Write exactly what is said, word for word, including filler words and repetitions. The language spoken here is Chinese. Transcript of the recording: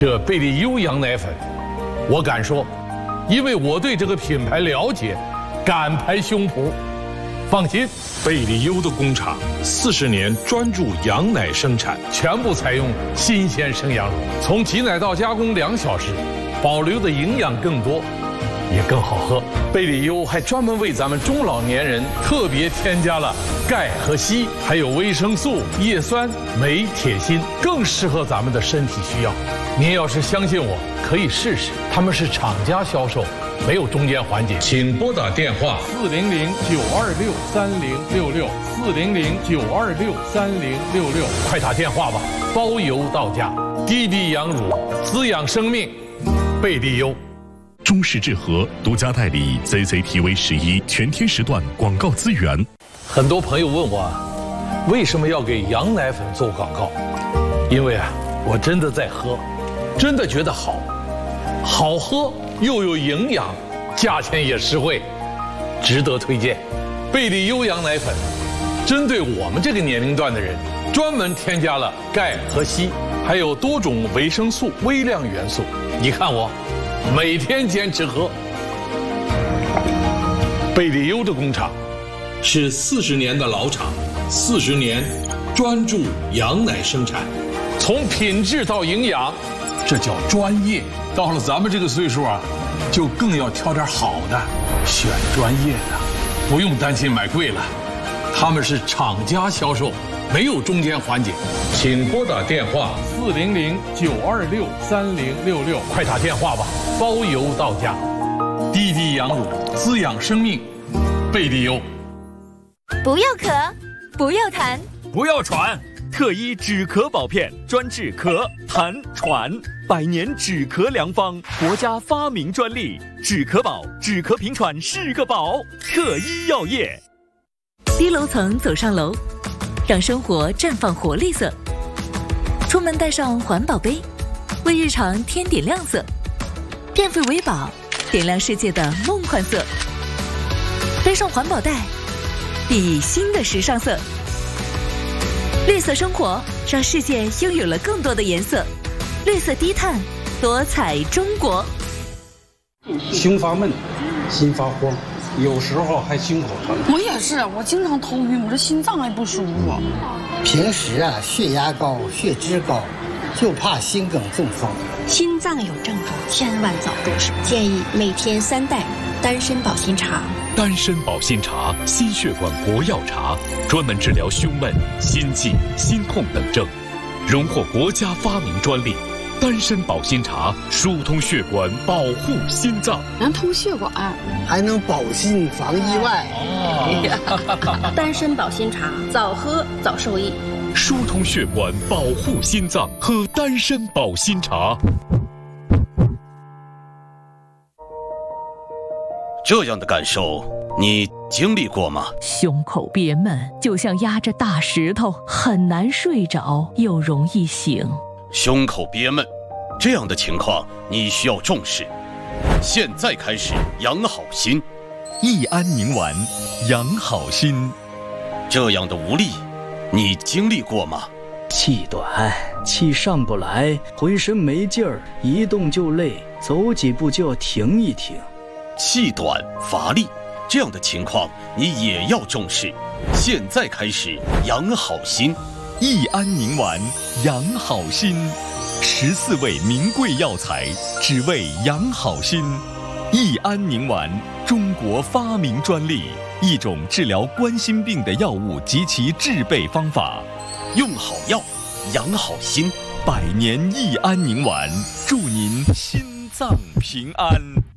这贝利优羊奶粉，我敢说，因为我对这个品牌了解，敢拍胸脯。放心，贝利优的工厂四十年专注羊奶生产，全部采用新鲜生羊乳，从挤奶到加工两小时，保留的营养更多，也更好喝。贝利优还专门为咱们中老年人特别添加了钙和硒，还有维生素、叶酸、镁、铁、锌，更适合咱们的身体需要。您要是相信我，可以试试。他们是厂家销售，没有中间环节。请拨打电话四零零九二六三零六六四零零九二六三零六六，快打电话吧，包邮到家。低低羊乳，滋养生命，贝利优。 中视智和独家代理 C C T V 十一全天时段广告资源。 很多朋友问我，为什么要给羊奶粉做广告？因为啊，我真的在喝，真的觉得好，好喝又有营养，价钱也实惠，值得推荐。贝利优羊奶粉，针对我们这个年龄段的人，专门添加了钙和硒，还有多种维生素、微量元素。你看我，每天坚持喝。贝利优的工厂是四十年的老厂，四十年专注羊奶生产，从品质到营养，这叫专业。到了咱们这个岁数啊，就更要挑点好的，选专业的，不用担心买贵了。他们是厂家销售，没有中间环节。请拨打电话四零零九二六三零六六，快打电话吧，包邮到家。低低羊乳，滋养生命，贝利优。 不要咳，不要痰， 不要喘。特医止咳宝片，专治咳、痰、喘，百年止咳良方，国家发明专利。止咳宝，止咳平喘是个宝。特医药业。 低楼层走上楼，让生活绽放活力色。出门带上环保杯，为日常添点亮色。变废为宝，点亮世界的梦幻色。背上环保袋，熠熠新的时尚色。绿色生活，让世界拥有了更多的颜色。绿色低碳，多彩中国。 胸发闷，心发慌，有时候还心口疼。 我也是，我经常头晕，我这心脏还不舒服。 平时啊，血压高，血脂高，就怕心梗中风。 心脏有症状，千万早重视。建议每天三袋丹参保心茶。 丹参保心茶，心血管活药茶，专门治疗胸闷、心悸、心痛等症，荣获国家发明专利。丹参保心茶疏通血管，保护心脏， 能通血管， 还能保心防意外。 哦、丹参保心茶，早喝早受益。 疏通血管，保护心脏，喝丹参保心茶。 这样的感受你经历过吗？ 胸口憋闷，就像压着大石头，很难睡着，又容易醒。 胸口憋闷，这样的情况你需要重视。现在开始养好心， 益安宁丸，养好心。 这样的无力，你经历过吗？ 气短，气上不来，浑身没劲儿，一动就累，走几步就要停一停。 气短乏力，这样的情况你也要重视。现在开始养好心， 益安宁丸，养好心。十四味名贵药材，只为养好心。益安宁丸，中国发明专利，一种治疗冠心病的药物及其制备方法。 用好药，养好心。 百年益安宁丸，祝您心脏平安。